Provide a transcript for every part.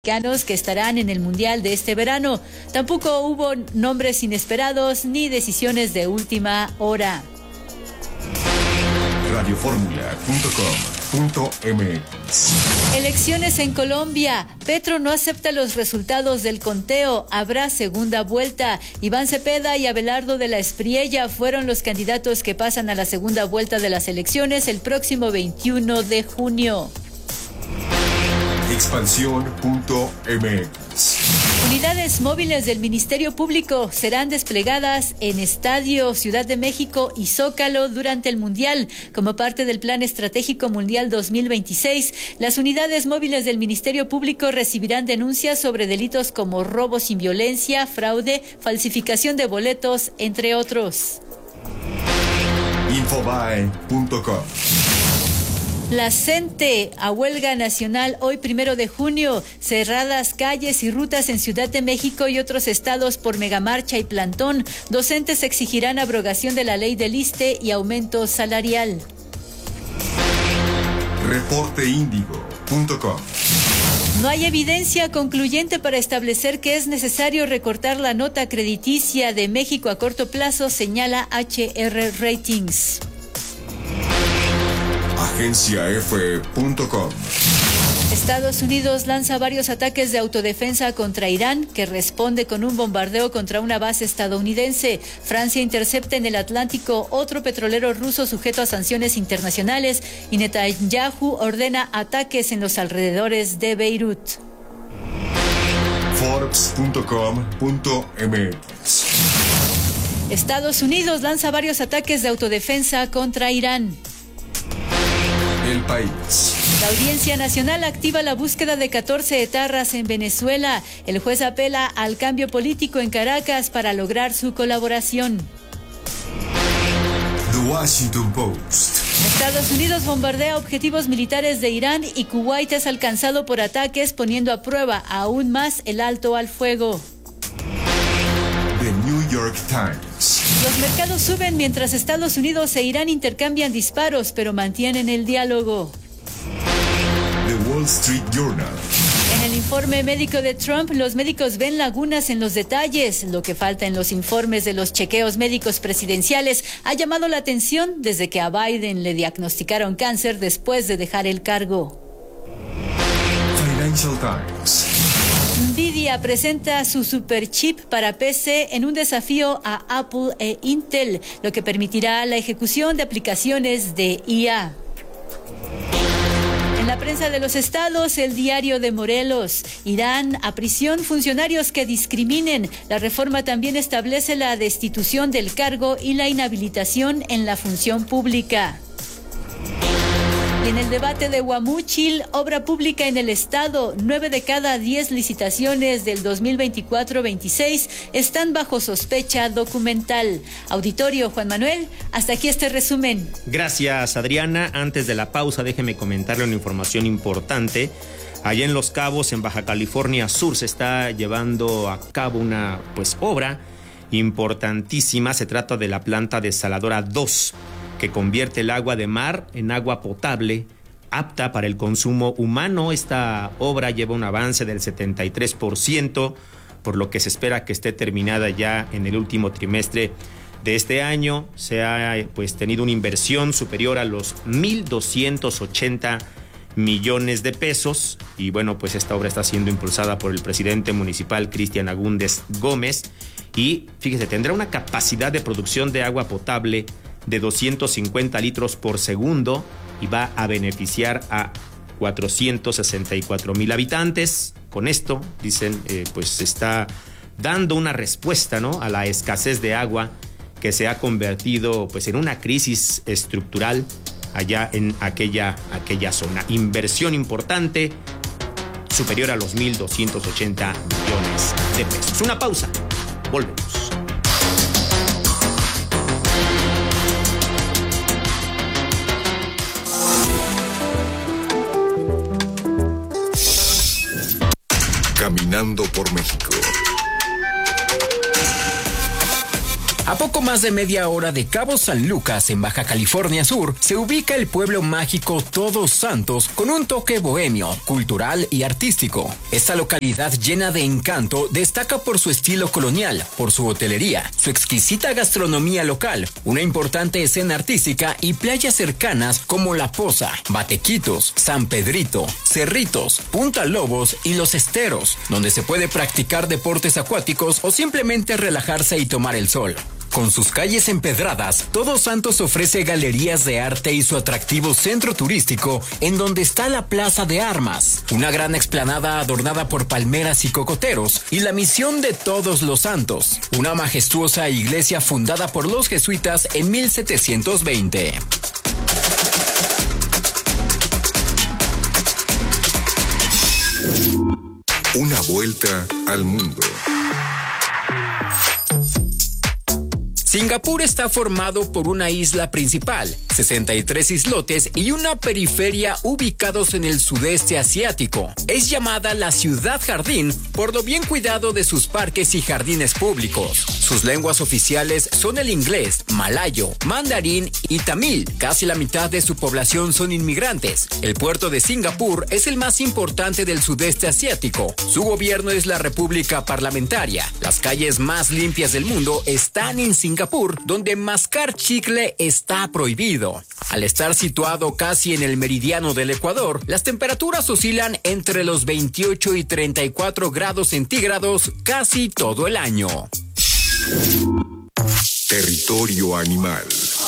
Mexicanos que estarán en el Mundial de este verano. Tampoco hubo nombres inesperados ni decisiones de última hora. Radioformula.com.mx. Elecciones en Colombia. Petro no acepta los resultados del conteo. Habrá segunda vuelta. Iván Cepeda y Abelardo de la Espriella fueron los candidatos que pasan a la segunda vuelta de las elecciones el próximo 21 de junio. Expansión.mx. Unidades móviles del Ministerio Público serán desplegadas en Estadio, Ciudad de México y Zócalo durante el Mundial. Como parte del Plan Estratégico Mundial 2026, las unidades móviles del Ministerio Público recibirán denuncias sobre delitos como robo sin violencia, fraude, falsificación de boletos, entre otros. Infobae.com. La CENTE a huelga nacional hoy 1 de junio, cerradas calles y rutas en Ciudad de México y otros estados por megamarcha y plantón. Docentes exigirán abrogación de la ley del ISSSTE y aumento salarial. Reporteindigo.com. No hay evidencia concluyente para establecer que es necesario recortar la nota crediticia de México a corto plazo, señala HR Ratings. Agenciaf.com. Estados Unidos lanza varios ataques de autodefensa contra Irán, que responde con un bombardeo contra una base estadounidense. Francia intercepta en el Atlántico otro petrolero ruso sujeto a sanciones internacionales y Netanyahu ordena ataques en los alrededores de Beirut. Forbes.com.mx. Estados Unidos lanza varios ataques de autodefensa contra Irán. El País. La Audiencia Nacional activa la búsqueda de 14 etarras en Venezuela. El juez apela al cambio político en Caracas para lograr su colaboración. The Washington Post. Estados Unidos bombardea objetivos militares de Irán y Kuwait es alcanzado por ataques, poniendo a prueba aún más el alto al fuego. The New York Times. Los mercados suben mientras Estados Unidos e Irán intercambian disparos, pero mantienen el diálogo. The Wall Street Journal. En el informe médico de Trump, los médicos ven lagunas en los detalles. Lo que falta en los informes de los chequeos médicos presidenciales ha llamado la atención desde que a Biden le diagnosticaron cáncer después de dejar el cargo. Financial Times. Nvidia presenta su superchip para PC en un desafío a Apple e Intel, lo que permitirá la ejecución de aplicaciones de IA. En la prensa de los estados, el Diario de Morelos. Irán a prisión funcionarios que discriminen. La reforma también establece la destitución del cargo y la inhabilitación en la función pública. Y en el debate de Guamúchil, obra pública en el estado, 9 de cada 10 licitaciones del 2024-26 están bajo sospecha documental. Auditorio, Juan Manuel, hasta aquí este resumen. Gracias, Adriana. Antes de la pausa, déjeme comentarle una información importante. Allá en Los Cabos, en Baja California Sur, se está llevando a cabo una obra importantísima. Se trata de la planta desaladora 2, que convierte el agua de mar en agua potable, apta para el consumo humano. Esta obra lleva un avance del 73%, por lo que se espera que esté terminada ya en el último trimestre de este año. Se ha tenido una inversión superior a los 1,280 millones de pesos. Y esta obra está siendo impulsada por el presidente municipal, Cristian Agúndez Gómez. Y fíjese, tendrá una capacidad de producción de agua potable de 250 litros por segundo y va a beneficiar a 464,000 habitantes. Con esto, dicen, se está dando una respuesta, ¿no?, a la escasez de agua que se ha convertido en una crisis estructural allá en aquella zona. Inversión importante, superior a los 1,280 millones de pesos. Una pausa, volvemos. Caminando por México. A poco más de media hora de Cabo San Lucas, en Baja California Sur, se ubica el pueblo mágico Todos Santos con un toque bohemio, cultural y artístico. Esta localidad llena de encanto destaca por su estilo colonial, por su hotelería, su exquisita gastronomía local, una importante escena artística y playas cercanas como La Poza, Batequitos, San Pedrito, Cerritos, Punta Lobos y Los Esteros, donde se puede practicar deportes acuáticos o simplemente relajarse y tomar el sol. Con sus calles empedradas, Todos Santos ofrece galerías de arte y su atractivo centro turístico, en donde está la Plaza de Armas, una gran explanada adornada por palmeras y cocoteros, y la Misión de Todos los Santos, una majestuosa iglesia fundada por los jesuitas en 1720. Una vuelta al mundo. Singapur está formado por una isla principal, 63 islotes y una periferia ubicados en el sudeste asiático. Es llamada la ciudad jardín por lo bien cuidado de sus parques y jardines públicos. Sus lenguas oficiales son el inglés, malayo, mandarín y tamil. Casi la mitad de su población son inmigrantes. El puerto de Singapur es el más importante del sudeste asiático. Su gobierno es la República Parlamentaria. Las calles más limpias del mundo están en Singapur, donde mascar chicle está prohibido. Al estar situado casi en el meridiano del Ecuador, las temperaturas oscilan entre los 28 y 34 grados centígrados casi todo el año. Territorio animal.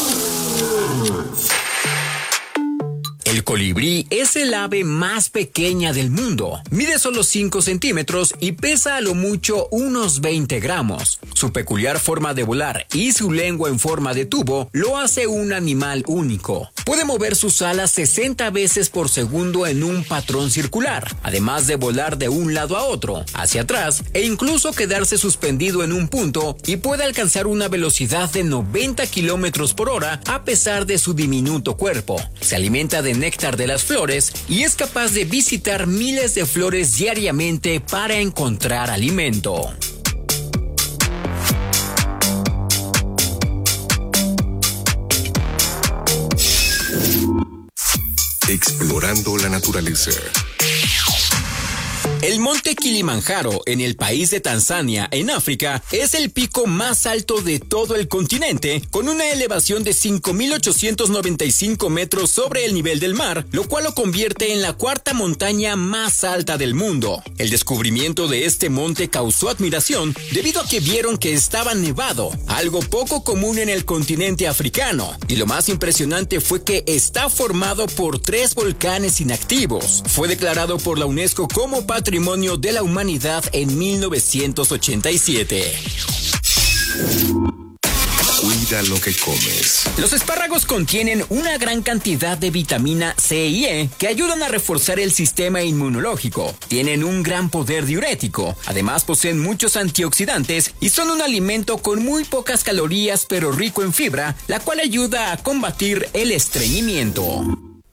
El colibrí es el ave más pequeña del mundo. Mide solo 5 centímetros y pesa a lo mucho unos 20 gramos. Su peculiar forma de volar y su lengua en forma de tubo lo hace un animal único. Puede mover sus alas 60 veces por segundo en un patrón circular, además de volar de un lado a otro, hacia atrás e incluso quedarse suspendido en un punto, y puede alcanzar una velocidad de 90 kilómetros por hora a pesar de su diminuto cuerpo. Se alimenta de néctar de las flores y es capaz de visitar miles de flores diariamente para encontrar alimento. Explorando la naturaleza. El monte Kilimanjaro, en el país de Tanzania, en África, es el pico más alto de todo el continente, con una elevación de 5.895 metros sobre el nivel del mar, lo cual lo convierte en la cuarta montaña más alta del mundo. El descubrimiento de este monte causó admiración debido a que vieron que estaba nevado, algo poco común en el continente africano, y lo más impresionante fue que está formado por 3 volcanes inactivos. Fue declarado por la UNESCO como Patrimonio de la Humanidad en 1987. Cuida lo que comes. Los espárragos contienen una gran cantidad de vitamina C y E que ayudan a reforzar el sistema inmunológico. Tienen un gran poder diurético. Además, poseen muchos antioxidantes y son un alimento con muy pocas calorías pero rico en fibra, la cual ayuda a combatir el estreñimiento.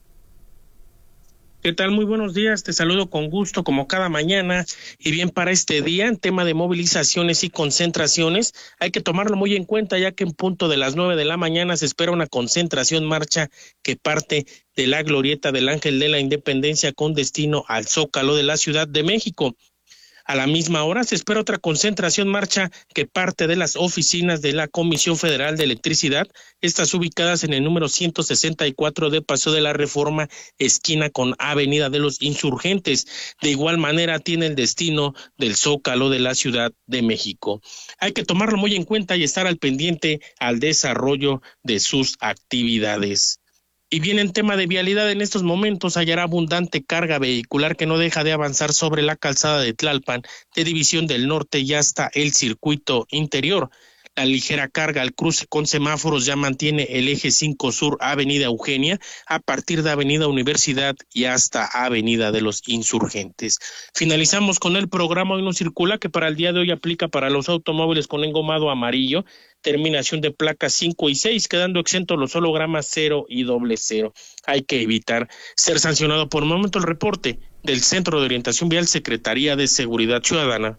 ¿Qué tal? Muy buenos días, te saludo con gusto como cada mañana. Y bien, para este día, en tema de movilizaciones y concentraciones, hay que tomarlo muy en cuenta, ya que en punto de las 9 de la mañana se espera una concentración marcha que parte de la glorieta del Ángel de la Independencia con destino al Zócalo de la Ciudad de México. A la misma hora se espera otra concentración marcha que parte de las oficinas de la Comisión Federal de Electricidad, estas ubicadas en el número 164 de Paseo de la Reforma, esquina con Avenida de los Insurgentes. De igual manera tiene el destino del Zócalo de la Ciudad de México. Hay que tomarlo muy en cuenta y estar al pendiente al desarrollo de sus actividades. Y bien, en tema de vialidad, en estos momentos hallará abundante carga vehicular que no deja de avanzar sobre la calzada de Tlalpan, de División del Norte y hasta el circuito interior. La ligera carga al cruce con semáforos ya mantiene el eje 5 Sur, Avenida Eugenia, a partir de Avenida Universidad y hasta Avenida de los Insurgentes. Finalizamos con el programa Hoy No Circula, que para el día de hoy aplica para los automóviles con engomado amarillo, terminación de placas 5 y 6, quedando exentos los hologramas 0 y 00. Hay que evitar ser sancionado. Por el momento, el reporte del Centro de Orientación Vial, Secretaría de Seguridad Ciudadana.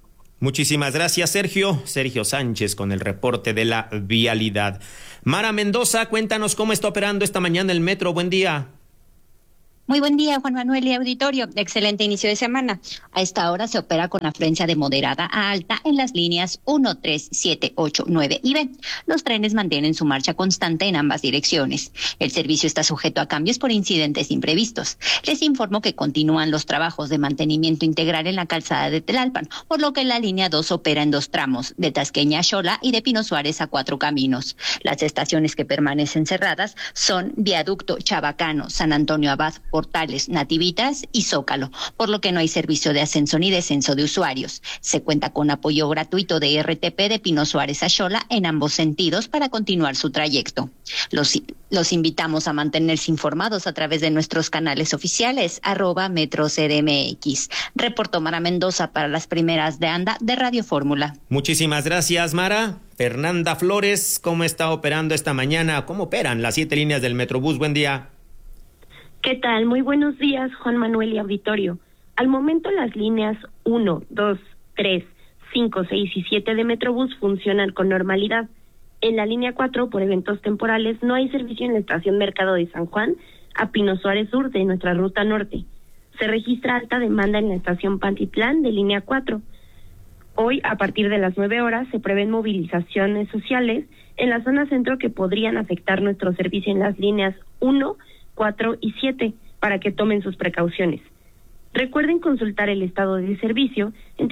Muchísimas gracias, Sergio. Sergio Sánchez con el reporte de la vialidad. Mara Mendoza, cuéntanos cómo está operando esta mañana el metro. Buen día. Muy buen día, Juan Manuel y auditorio. Excelente inicio de semana. A esta hora se opera con afluencia de moderada a alta en las líneas 1, 3, 7, 8, 9 y B. Los trenes mantienen su marcha constante en ambas direcciones. El servicio está sujeto a cambios por incidentes imprevistos. Les informo que continúan los trabajos de mantenimiento integral en la calzada de Tlalpan, por lo que la línea 2 opera en 2 tramos, de Tasqueña a Xola y de Pino Suárez a 4 caminos. Las estaciones que permanecen cerradas son Viaducto, Chabacano, San Antonio Abad, Portales, Nativitas y Zócalo, por lo que no hay servicio de ascenso ni descenso de usuarios. Se cuenta con apoyo gratuito de RTP de Pino Suárez a Xola en ambos sentidos para continuar su trayecto. Los invitamos a mantenerse informados a través de nuestros canales oficiales, @MetroCDMX. Reportó Mara Mendoza para las primeras de anda de Radio Fórmula. Muchísimas gracias, Mara. Fernanda Flores, ¿cómo está operando esta mañana? ¿Cómo operan las 7 líneas del Metrobús? Buen día. ¿Qué tal? Muy buenos días, Juan Manuel y auditorio. Al momento las líneas 1, 2, 3, 5, 6 y 7 de Metrobús funcionan con normalidad. En la línea 4, por eventos temporales, no hay servicio en la estación Mercado de San Juan a Pino Suárez Sur de nuestra ruta norte. Se registra alta demanda en la estación Pantitlán de línea 4. Hoy, a partir de las 9 horas, se prevén movilizaciones sociales en la zona centro que podrían afectar nuestro servicio en las líneas 1, 4 y 7 para que tomen sus precauciones. Recuerden consultar el estado de servicio en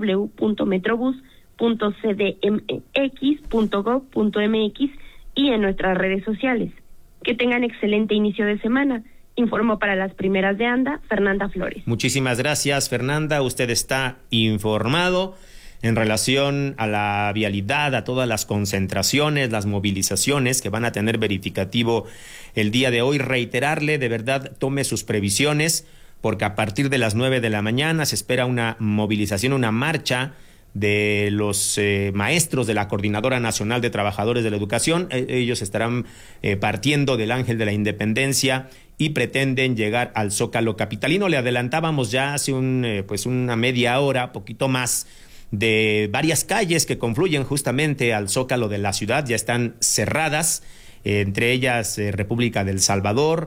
www.metrobus.cdmx.gov.mx y en nuestras redes sociales. Que tengan excelente inicio de semana. Informó para las primeras de anda Fernanda Flores. Muchísimas gracias, Fernanda. Usted está informado en relación a la vialidad, a todas las concentraciones, las movilizaciones que van a tener verificativo el día de hoy. Reiterarle, de verdad, tome sus previsiones, porque a partir de las 9 de la mañana se espera una movilización, una marcha de los maestros de la Coordinadora Nacional de Trabajadores de la Educación. Ellos estarán partiendo del Ángel de la Independencia y pretenden llegar al Zócalo capitalino. Le adelantábamos ya hace una media hora, poquito más, de varias calles que confluyen justamente al Zócalo de la ciudad. Ya están cerradas, entre ellas República del Salvador,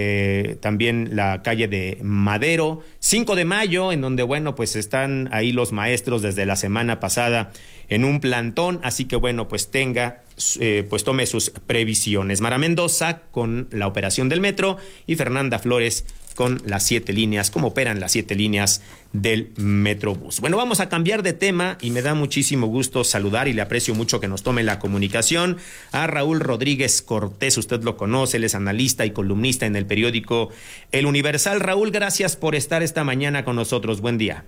también la calle de Madero, 5 de mayo, en donde, pues están ahí los maestros desde la semana pasada en un plantón, así que, pues tome sus previsiones. Mara Mendoza con la operación del metro y Fernanda Flores con las 7 líneas, cómo operan las 7 líneas del Metrobús. Bueno, vamos a cambiar de tema y me da muchísimo gusto saludar y le aprecio mucho que nos tome la comunicación a Raúl Rodríguez Cortés. Usted lo conoce, él es analista y columnista en el periódico El Universal. Raúl, gracias por estar esta mañana con nosotros. Buen día.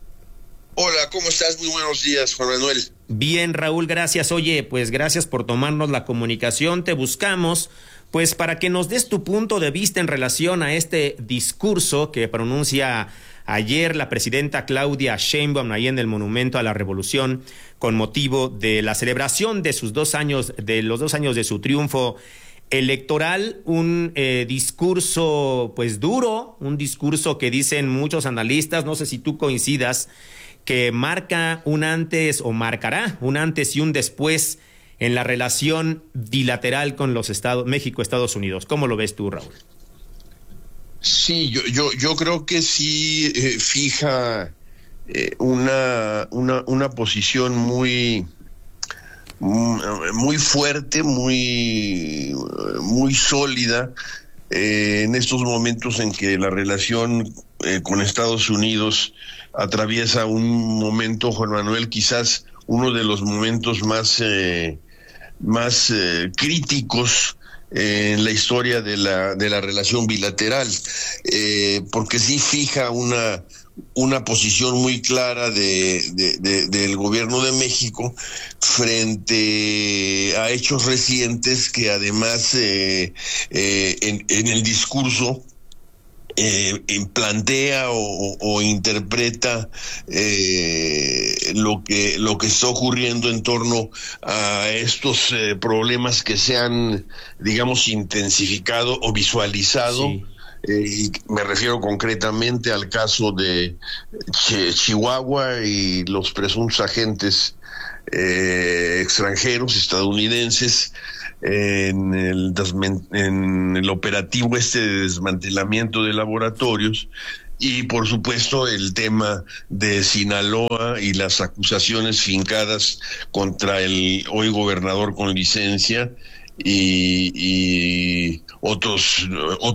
Hola, ¿cómo estás? Muy buenos días, Juan Manuel. Bien, Raúl, gracias. Oye, gracias por tomarnos la comunicación. Te buscamos para que nos des tu punto de vista en relación a este discurso que pronuncia ayer la presidenta Claudia Sheinbaum ahí en el Monumento a la Revolución con motivo de la celebración de los 2 años de su triunfo electoral. Un discurso duro, un discurso que dicen muchos analistas, no sé si tú coincidas, que marca un antes o marcará un antes y un después en la relación bilateral con los México-Estados Unidos. ¿Cómo lo ves tú, Raúl? Sí, yo creo que sí fija una posición muy fuerte, muy sólida en estos momentos en que la relación con Estados Unidos atraviesa un momento, Juan Manuel, quizás uno de los momentos más críticos en la historia de la relación bilateral, porque sí fija una posición muy clara del gobierno de México frente a hechos recientes que además en el discurso plantea o interpreta lo que está ocurriendo en torno a estos problemas que se han, digamos, intensificado o visualizado. Sí. y me refiero concretamente al caso de Chihuahua y los presuntos agentes extranjeros estadounidenses en el operativo de desmantelamiento de laboratorios, y por supuesto el tema de Sinaloa y las acusaciones fincadas contra el hoy gobernador con licencia y otros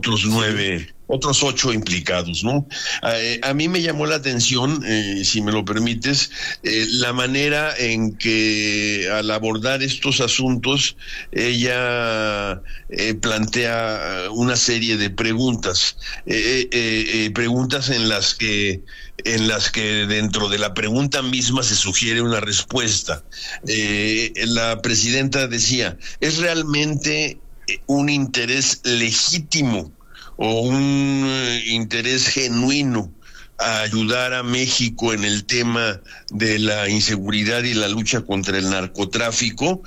8 implicados, ¿no? A mí me llamó la atención, si me lo permites, la manera en que al abordar estos asuntos ella plantea una serie de preguntas, preguntas en las que dentro de la pregunta misma se sugiere una respuesta. La presidenta decía, ¿es realmente un interés legítimo o un interés genuino a ayudar a México en el tema de la inseguridad y la lucha contra el narcotráfico?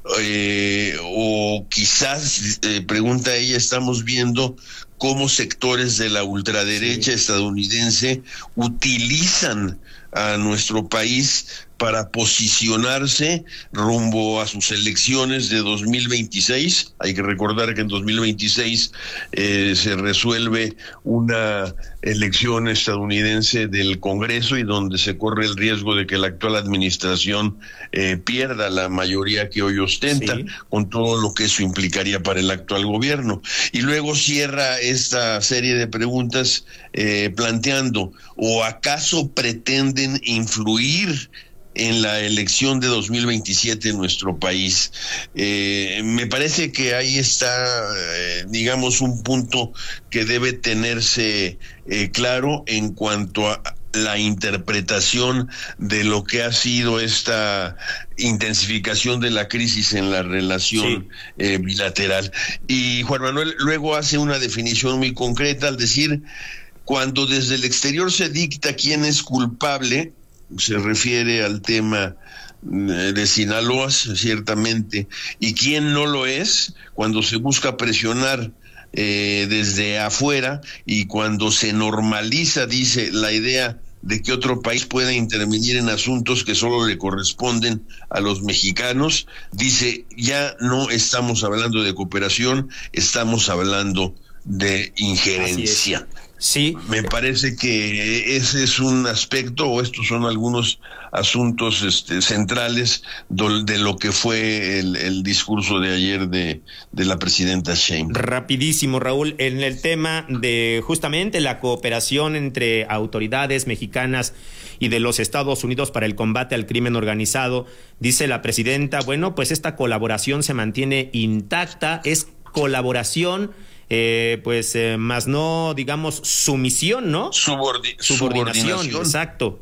O quizás, pregunta ella, estamos viendo cómo sectores de la ultraderecha estadounidense utilizan a nuestro país para posicionarse rumbo a sus elecciones de 2026. Hay que recordar que en 2026 se resuelve una elección estadounidense del Congreso y donde se corre el riesgo de que la actual administración pierda la mayoría que hoy ostenta, con todo lo que eso implicaría para el actual gobierno. Y luego cierra esta serie de preguntas planteando, ¿o acaso pretenden influir en la elección de 2027 en nuestro país? Me parece que ahí está, digamos, un punto que debe tenerse claro en cuanto a la interpretación de lo que ha sido esta intensificación de la crisis en la relación bilateral. Y Juan Manuel luego hace una definición muy concreta al decir, cuando desde el exterior se dicta quién es culpable, se refiere al tema de Sinaloa, ciertamente, y quién no lo es, cuando se busca presionar desde afuera y cuando se normaliza, dice, la idea de que otro país pueda intervenir en asuntos que solo le corresponden a los mexicanos, dice, ya no estamos hablando de cooperación, estamos hablando de injerencia. Sí. Me parece que ese es un aspecto, o estos son algunos asuntos centrales de lo que fue el discurso de ayer de la presidenta Sheinbaum. Rapidísimo, Raúl, en el tema de justamente la cooperación entre autoridades mexicanas y de los Estados Unidos para el combate al crimen organizado, dice la presidenta, bueno, pues esta colaboración se mantiene intacta, es colaboración, más no, digamos, sumisión, ¿no? Subordinación, exacto.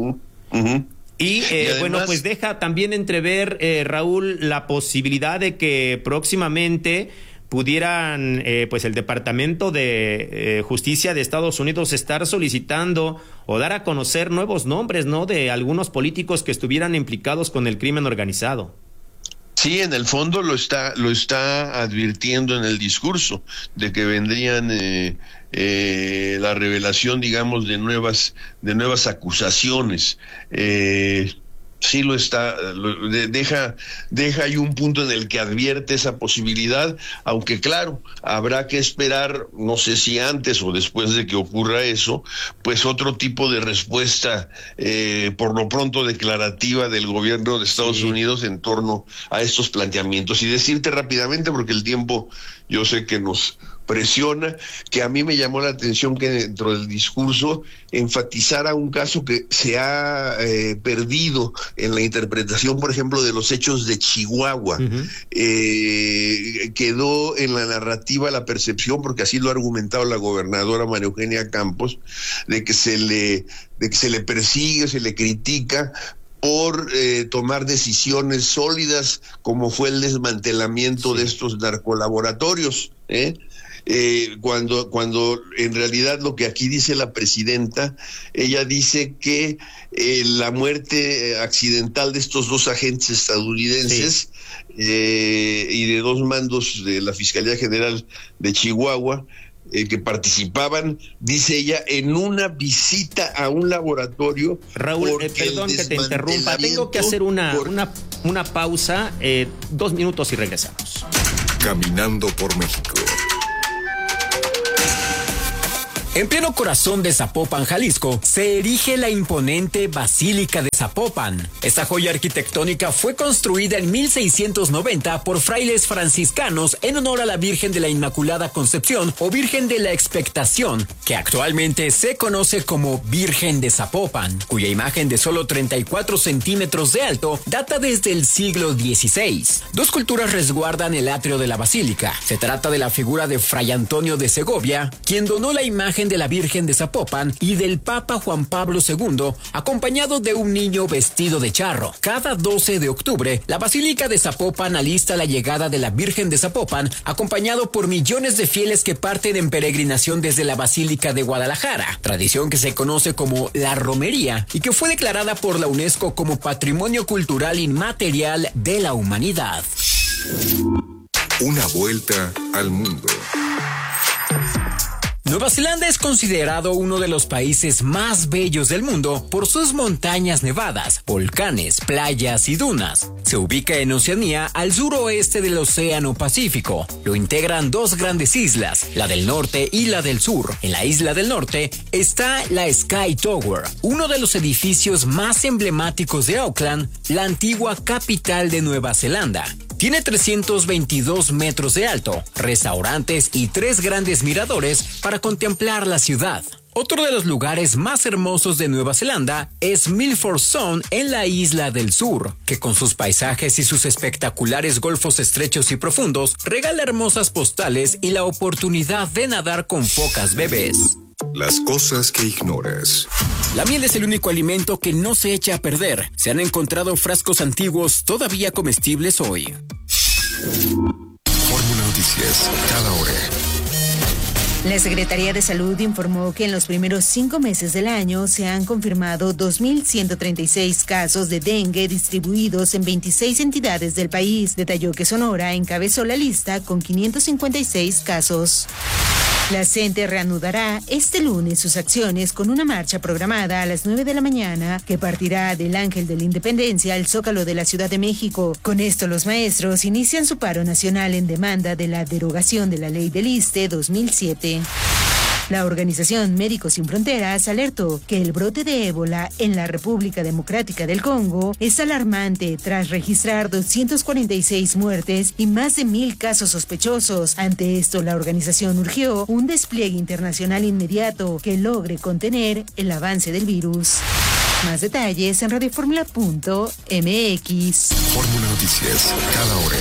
Y además, bueno, pues deja también entrever, Raúl, la posibilidad de que próximamente pudieran, pues el Departamento de Justicia de Estados Unidos estar solicitando o dar a conocer nuevos nombres, ¿no?, de algunos políticos que estuvieran implicados con el crimen organizado. Sí, en el fondo lo está advirtiendo en el discurso de que vendrían la revelación, digamos, de nuevas acusaciones. Sí lo está, deja ahí un punto en el que advierte esa posibilidad, aunque claro, habrá que esperar, no sé si antes o después de que ocurra eso, pues otro tipo de respuesta, por lo pronto declarativa del gobierno de Estados Unidos en torno a estos planteamientos. Y decirte rápidamente, porque el tiempo yo sé que nos presiona, que a mí me llamó la atención que dentro del discurso enfatizara un caso que se ha perdido en la interpretación, por ejemplo, de los hechos de Chihuahua. Quedó en la narrativa la percepción, porque así lo ha argumentado la gobernadora María Eugenia Campos, de que se le persigue, se le critica por tomar decisiones sólidas, como fue el desmantelamiento de estos narcolaboratorios, cuando en realidad lo que aquí dice la presidenta, ella dice que la muerte accidental de estos 2 agentes estadounidenses y de 2 mandos de la Fiscalía General de Chihuahua que participaban, dice ella, en una visita a un laboratorio. Raúl, perdón que te interrumpa, tengo que hacer una pausa, 2 minutos y regresamos. Caminando por México. En pleno corazón de Zapopan, Jalisco, se erige la imponente Basílica de Zapopan. Esta joya arquitectónica fue construida en 1690 por frailes franciscanos en honor a la Virgen de la Inmaculada Concepción o Virgen de la Expectación, que actualmente se conoce como Virgen de Zapopan, cuya imagen de solo 34 centímetros de alto data desde el siglo XVI. 2 esculturas resguardan el atrio de la basílica. Se trata de la figura de Fray Antonio de Segovia, quien donó la imagen de la Virgen de Zapopan, y del Papa Juan Pablo II, acompañado de un niño vestido de charro. Cada 12 de octubre, la Basílica de Zapopan alista la llegada de la Virgen de Zapopan, acompañado por millones de fieles que parten en peregrinación desde la Basílica de Guadalajara, tradición que se conoce como la romería y que fue declarada por la UNESCO como Patrimonio Cultural Inmaterial de la Humanidad. Una vuelta al mundo. Nueva Zelanda es considerado uno de los países más bellos del mundo por sus montañas nevadas, volcanes, playas y dunas. Se ubica en Oceanía, al suroeste del Océano Pacífico. Lo integran 2 grandes islas, la del norte y la del sur. En la isla del norte está la Sky Tower, uno de los edificios más emblemáticos de Auckland, la antigua capital de Nueva Zelanda. Tiene 322 metros de alto, restaurantes y 3 grandes miradores para contemplar la ciudad. Otro de los lugares más hermosos de Nueva Zelanda es Milford Sound en la isla del sur, que con sus paisajes y sus espectaculares golfos estrechos y profundos regala hermosas postales y la oportunidad de nadar con focas bebés. Las cosas que ignoras. La miel es el único alimento que no se echa a perder. Se han encontrado frascos antiguos todavía comestibles hoy. Fórmula Noticias, cada hora. La Secretaría de Salud informó que en los primeros 5 meses del año se han confirmado 2.136 casos de dengue distribuidos en 26 entidades del país. Detalló que Sonora encabezó la lista con 556 casos. La CENTE reanudará este lunes sus acciones con una marcha programada a las 9 de la mañana que partirá del Ángel de la Independencia al Zócalo de la Ciudad de México. Con esto, los maestros inician su paro nacional en demanda de la derogación de la Ley del ISSSTE 2007. La organización Médicos Sin Fronteras alertó que el brote de ébola en la República Democrática del Congo es alarmante tras registrar 246 muertes y más de 1,000 casos sospechosos. Ante esto, la organización urgió un despliegue internacional inmediato que logre contener el avance del virus. Más detalles en radioformula.mx. Fórmula Noticias, cada hora.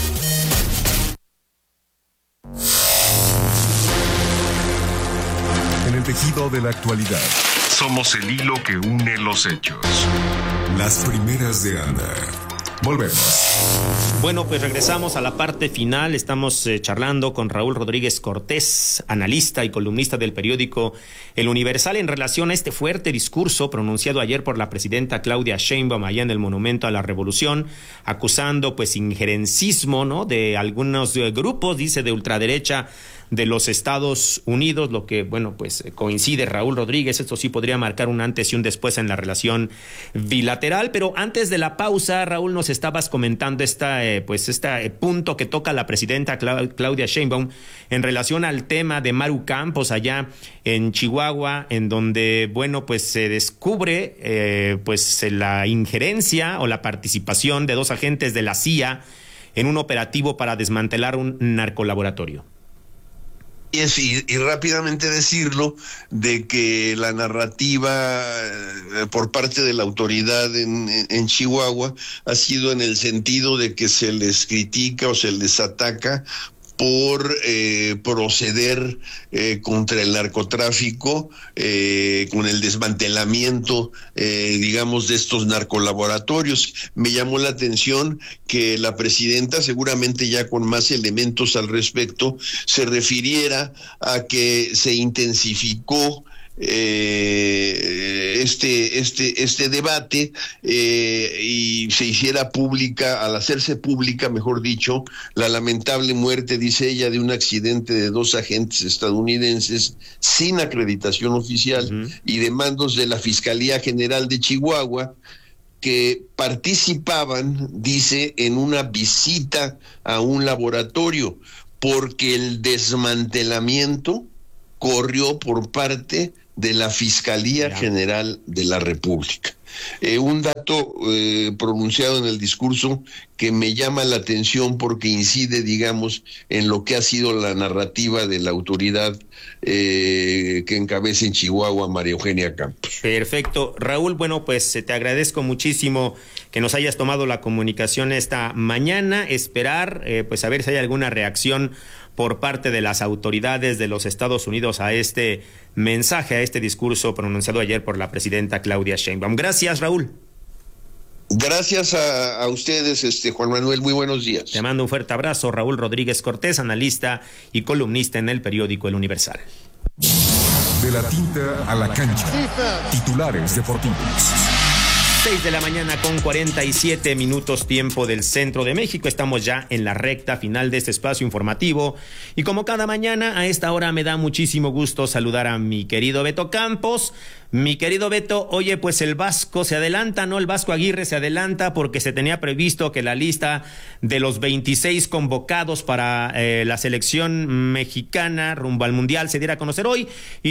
En el tejido de la actualidad, somos el hilo que une los hechos. Las primeras de Ana. Volvemos. Bueno, pues regresamos a la parte final. Estamos charlando con Raúl Rodríguez Cortés, analista y columnista del periódico El Universal, en relación a este fuerte discurso pronunciado ayer por la presidenta Claudia Sheinbaum allá en el Monumento a la Revolución, acusando pues injerencismo, ¿no?, de algunos grupos, dice, de ultraderecha de los Estados Unidos, lo que, bueno, pues coincide Raúl Rodríguez. Esto sí podría marcar un antes y un después en la relación bilateral. Pero antes de la pausa, Raúl, nos estabas comentando este punto que toca la presidenta Claudia Sheinbaum en relación al tema de Maru Campos allá en Chihuahua, en donde, bueno, pues se descubre la injerencia o la participación de 2 agentes de la CIA en un operativo para desmantelar un narcolaboratorio. Y rápidamente decirlo de que la narrativa por parte de la autoridad en Chihuahua ha sido en el sentido de que se les critica o se les ataca por proceder contra el narcotráfico, con el desmantelamiento, digamos, de estos narcolaboratorios. Me llamó la atención que la presidenta, seguramente ya con más elementos al respecto, se refiriera a que se intensificó este debate y se hiciera pública, al hacerse pública, mejor dicho, la lamentable muerte, dice ella, de un accidente de 2 agentes estadounidenses sin acreditación oficial y de mandos de la Fiscalía General de Chihuahua, que participaban, dice, en una visita a un laboratorio, porque el desmantelamiento corrió por parte de la Fiscalía General de la República. Un dato pronunciado en el discurso que me llama la atención porque incide, digamos, en lo que ha sido la narrativa de la autoridad que encabeza en Chihuahua, María Eugenia Campos. Perfecto. Raúl, bueno, pues te agradezco muchísimo que nos hayas tomado la comunicación esta mañana. Esperar, pues a ver si hay alguna reacción por parte de las autoridades de los Estados Unidos a este mensaje, a este discurso pronunciado ayer por la presidenta Claudia Sheinbaum. Gracias, Raúl. Gracias a ustedes, Juan Manuel, muy buenos días. Te mando un fuerte abrazo, Raúl Rodríguez Cortés, analista y columnista en el periódico El Universal. De la tinta a la cancha, titulares deportivos. 6 de la mañana con 47 minutos tiempo del centro de México. Estamos ya en la recta final de este espacio informativo y como cada mañana a esta hora me da muchísimo gusto saludar a mi querido Beto Campos. Mi querido Beto, oye, pues el Vasco se adelanta, ¿no? El Vasco Aguirre se adelanta porque se tenía previsto que la lista de los 26 convocados para la selección mexicana rumbo al Mundial se diera a conocer hoy y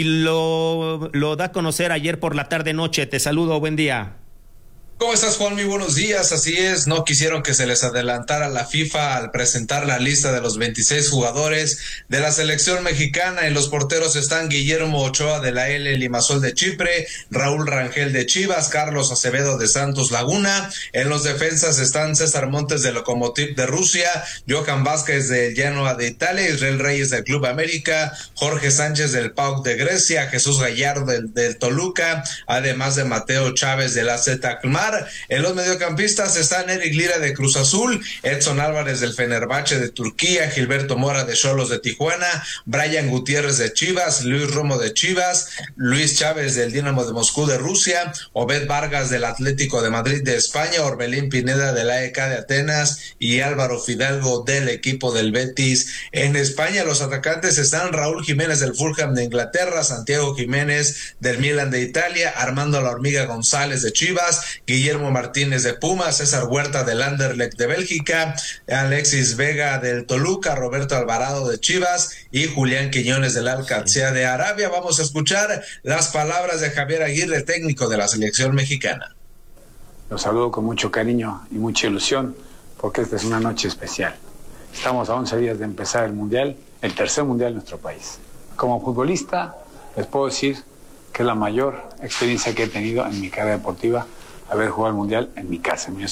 lo da a conocer ayer por la tarde-noche. Te saludo, buen día. ¿Cómo estás, Juan? Muy buenos días. Así es, no quisieron que se les adelantara la FIFA al presentar la lista de los 26 jugadores de la selección mexicana. En los porteros están Guillermo Ochoa de la L Limassol de Chipre, Raúl Rangel de Chivas, Carlos Acevedo de Santos Laguna. En los defensas están César Montes de Lokomotiv de Rusia, Johan Vázquez del Genoa de Italia, Israel Reyes del Club América, Jorge Sánchez del PAOK de Grecia, Jesús Gallardo del Toluca, además de Mateo Chávez del AZ Alkmaar. En los mediocampistas están Eric Lira de Cruz Azul, Edson Álvarez del Fenerbahce de Turquía, Gilberto Mora de Xolos de Tijuana, Brian Gutiérrez de Chivas, Luis Romo de Chivas, Luis Chávez del Dinamo de Moscú de Rusia, Obed Vargas del Atlético de Madrid de España, Orbelín Pineda del AEK de Atenas y Álvaro Fidalgo del equipo del Betis en España. Los atacantes están Raúl Jiménez del Fulham de Inglaterra, Santiago Jiménez del Milan de Italia, Armando La Hormiga González de Chivas, Guillermo Martínez de Pumas, César Huerta del Anderlecht de Bélgica, Alexis Vega del Toluca, Roberto Alvarado de Chivas y Julián Quiñones del Al-Qadsiya de Arabia. Vamos a escuchar las palabras de Javier Aguirre, técnico de la selección mexicana. Los saludo con mucho cariño y mucha ilusión porque esta es una noche especial. Estamos a 11 días de empezar el Mundial, el tercer Mundial de nuestro país. Como futbolista les puedo decir que es la mayor experiencia que he tenido en mi carrera deportiva haber jugado el Mundial en mi casa en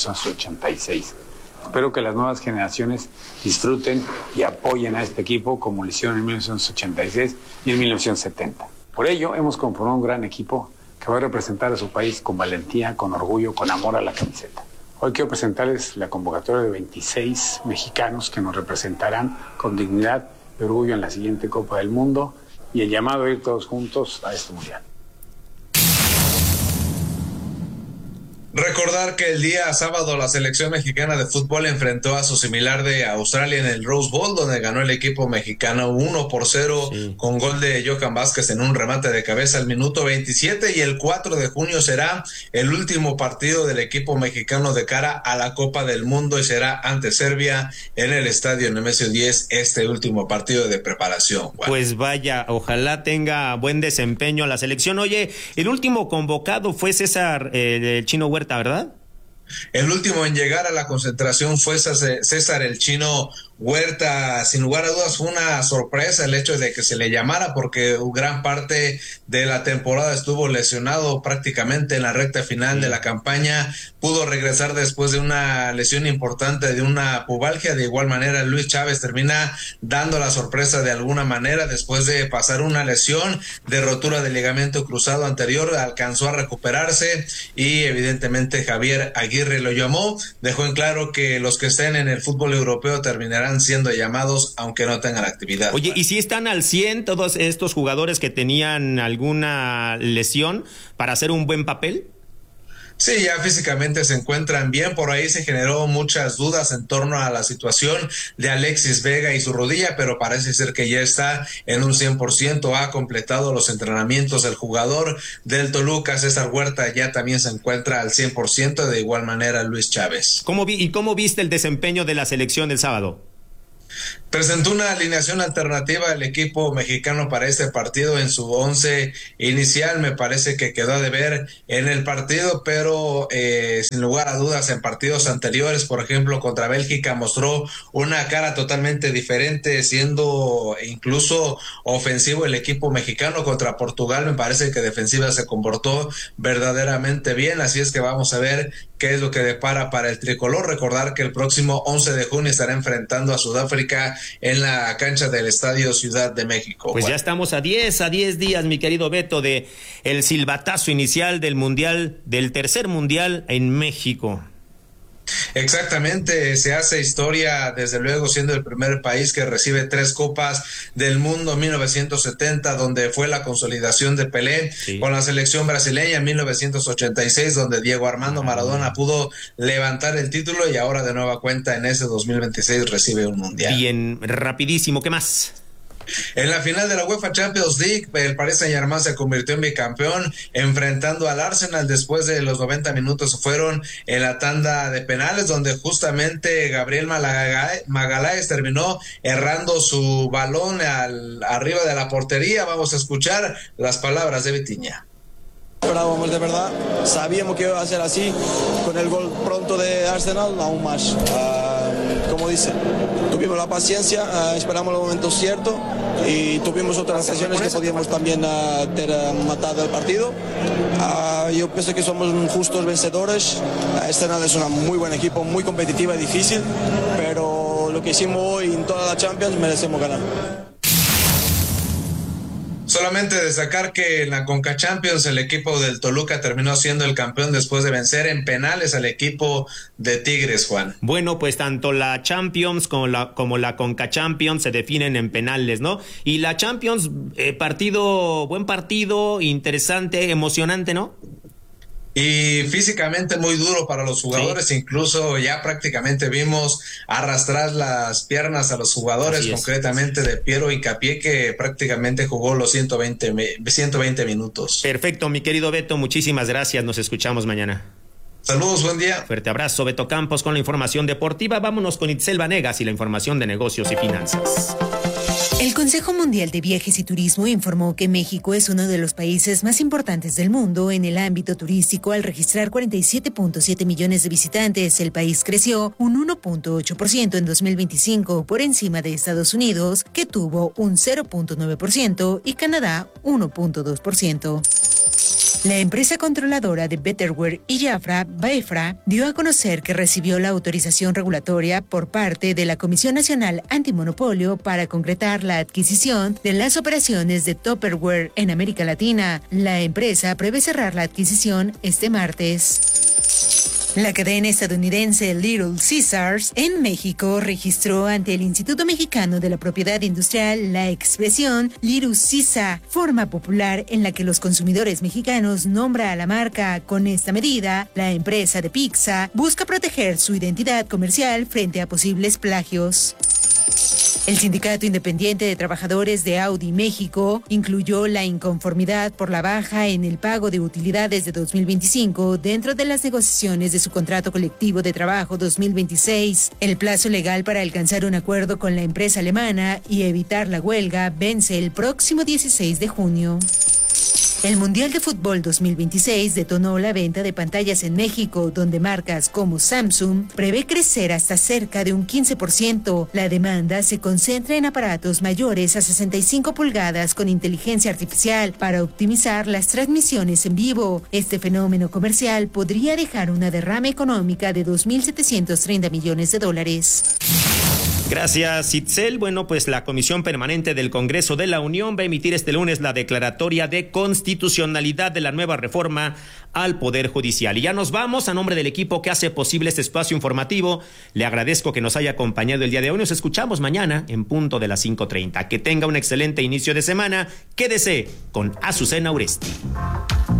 1986. Espero que las nuevas generaciones disfruten y apoyen a este equipo como lo hicieron en 1986 y en 1970. Por ello, hemos conformado un gran equipo que va a representar a su país con valentía, con orgullo, con amor a la camiseta. Hoy quiero presentarles la convocatoria de 26 mexicanos que nos representarán con dignidad y orgullo en la siguiente Copa del Mundo y el llamado a ir todos juntos a este Mundial. Recordar que el día sábado la selección mexicana de fútbol enfrentó a su similar de Australia en el Rose Bowl, donde ganó el equipo mexicano 1-0 con gol de Johan Vázquez en un remate de cabeza al minuto 27, y el 4 de junio será el último partido del equipo mexicano de cara a la Copa del Mundo y será ante Serbia en el estadio Nemesio 10, este último partido de preparación. Juan. Pues vaya, ojalá tenga buen desempeño la selección. Oye, el último convocado fue César el Chino Huerta, ¿verdad? El último en llegar a la concentración fue César el Chino Huerta. Sin lugar a dudas fue una sorpresa el hecho de que se le llamara, porque gran parte de la temporada estuvo lesionado prácticamente en la recta final de la campaña. Pudo regresar después de una lesión importante, de una pubalgia. De igual manera, Luis Chávez termina dando la sorpresa de alguna manera después de pasar una lesión de rotura del ligamento cruzado anterior. Alcanzó a recuperarse y evidentemente Javier Aguirre lo llamó. Dejó en claro que los que estén en el fútbol europeo terminarán seguirán siendo llamados aunque no tengan actividad. Oye, ¿y si están al 100 todos estos jugadores que tenían alguna lesión para hacer un buen papel? Sí, ya físicamente se encuentran bien. Por ahí se generó muchas dudas en torno a la situación de Alexis Vega y su rodilla, pero parece ser que ya está en un 100%. Ha completado los entrenamientos. El jugador del Toluca, César Huerta, ya también se encuentra al 100%. De igual manera, Luis Chávez. ¿Cómo viste el desempeño de la selección del sábado? Presentó una alineación alternativa al equipo mexicano para este partido en su 11 inicial. Me parece que quedó a deber en el partido, pero sin lugar a dudas en partidos anteriores, por ejemplo contra Bélgica, mostró una cara totalmente diferente, siendo incluso ofensivo el equipo mexicano. Contra Portugal me parece que defensiva se comportó verdaderamente bien, así es que vamos a ver qué es lo que depara para el tricolor. Recordar que el próximo 11 de junio estará enfrentando a Sudáfrica en la cancha del Estadio Ciudad de México. Pues ya estamos a 10 días, mi querido Beto, de el silbatazo inicial del mundial, del tercer mundial en México. Exactamente, se hace historia, desde luego, siendo el primer país que recibe 3 copas del mundo. 1970, donde fue la consolidación de Pelé, sí, con la selección brasileña. 1986, donde Diego Armando Maradona pudo levantar el título, y ahora de nueva cuenta en ese 2026 recibe un mundial. Bien, rapidísimo, ¿qué más? En la final de la UEFA Champions League, el Paris Saint-Germain se convirtió en bicampeón enfrentando al Arsenal. Después de los 90 minutos se fueron en la tanda de penales, donde justamente Gabriel Magalhães terminó errando su balón arriba de la portería. Vamos a escuchar las palabras de Vitinha. Esperábamos de verdad, sabíamos que iba a ser así, con el gol pronto de Arsenal aún más. Como dice, tuvimos la paciencia, esperamos los momentos ciertos y tuvimos otras ocasiones que podíamos también tener matado el partido. Yo pienso que somos justos vencedores. Arsenal es un muy buen equipo, muy competitiva y difícil, pero lo que hicimos hoy en toda la Champions merecemos ganar. Solamente destacar que en la Conca Champions el equipo del Toluca terminó siendo el campeón después de vencer en penales al equipo de Tigres, Juan. Bueno, pues tanto la Champions como la Conca Champions se definen en penales, ¿no? Y la Champions, buen partido, interesante, emocionante, ¿no? Y físicamente muy duro para los jugadores, sí. Incluso ya prácticamente vimos arrastrar las piernas a los jugadores, concretamente de Piero Hincapié, que prácticamente jugó los 120 minutos. Perfecto, mi querido Beto, muchísimas gracias, nos escuchamos mañana. Saludos, buen día. Fuerte abrazo, Beto Campos con la información deportiva. Vámonos con Itzel Vanegas y la información de negocios y finanzas. El Consejo Mundial de Viajes y Turismo informó que México es uno de los países más importantes del mundo en el ámbito turístico al registrar 47.7 millones de visitantes. El país creció un 1.8% en 2025 por encima de Estados Unidos, que tuvo un 0.9%, y Canadá 1.2%. La empresa controladora de Betterware y Jafra, Baefra, dio a conocer que recibió la autorización regulatoria por parte de la Comisión Nacional Antimonopolio para concretar la adquisición de las operaciones de Tupperware en América Latina. La empresa prevé cerrar la adquisición este martes. La cadena estadounidense Little Caesars en México registró ante el Instituto Mexicano de la Propiedad Industrial la expresión Little Caesar, forma popular en la que los consumidores mexicanos nombran a la marca. Con esta medida, la empresa de pizza busca proteger su identidad comercial frente a posibles plagios. El Sindicato Independiente de Trabajadores de Audi México incluyó la inconformidad por la baja en el pago de utilidades de 2025 dentro de las negociaciones de su contrato colectivo de trabajo 2026. El plazo legal para alcanzar un acuerdo con la empresa alemana y evitar la huelga vence el próximo 16 de junio. El Mundial de Fútbol 2026 detonó la venta de pantallas en México, donde marcas como Samsung prevé crecer hasta cerca de un 15%. La demanda se concentra en aparatos mayores a 65 pulgadas con inteligencia artificial para optimizar las transmisiones en vivo. Este fenómeno comercial podría dejar una derrama económica de $2.730 millones. Gracias, Itzel. Bueno, pues la Comisión Permanente del Congreso de la Unión va a emitir este lunes la declaratoria de constitucionalidad de la nueva reforma al Poder Judicial. Y ya nos vamos. A nombre del equipo que hace posible este espacio informativo, le agradezco que nos haya acompañado el día de hoy. Nos escuchamos mañana en punto de las 5:30. Que tenga un excelente inicio de semana. Quédese con Azucena Uresti.